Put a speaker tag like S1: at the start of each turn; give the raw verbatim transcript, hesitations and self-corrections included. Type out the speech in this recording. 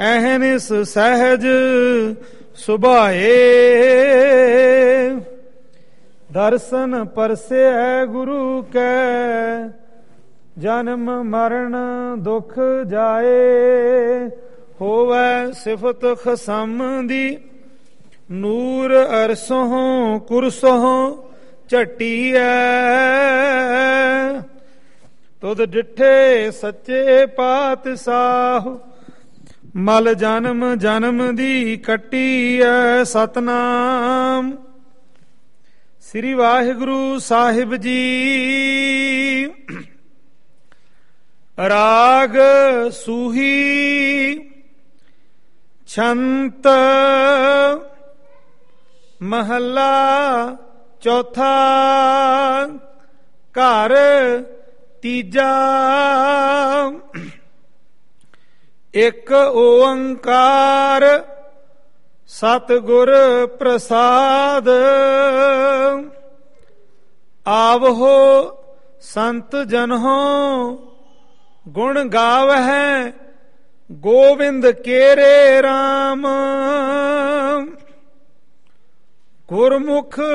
S1: ਅਹਨਿਸ ਸਹਿਜ ਸੁਭਾਏ। ਦਰਸ਼ਨ ਪਰਸੈ ਗੁਰੂ ਕੈ ਜਨਮ ਮਰਨ ਦੁਖ ਜਾਏ। ਹੋਵੈ ਸਿਫਤ ਖਸਮ ਦੀ ਨੂਰ ਅਰਸੋਂ ਕੁਰਸੋਂ ਝਟੀਐ। ਤੁਧ ਡਿਠੇ ਸੱਚੇ ਪਾਤਸ਼ਾਹ ਮਲ ਜਨਮ ਜਨਮ ਦੀ ਕੱਟੀਐ। ਸਤਨਾਮ ਸ੍ਰੀ ਵਾਹਿਗੁਰੂ ਸਾਹਿਬ ਜੀ। ਰਾਗ ਸੂਹੀ ਛੰਤ ਮਹੱਲਾ ਚੌਥਾ। ਘਰ ਤੀਜਾ। ਇੱਕ ਓੰਕਾਰ ਸਤਿਗੁਰ ਪ੍ਰਸਾਦ। ਆਵਹੋ ਸੰਤ ਜਨੋ ਗੁਣ ਗਾਵਹਿ ਗੋਵਿੰਦ ਕੇਰੇ ਰਾਮ। ਗੁਰਮੁਖ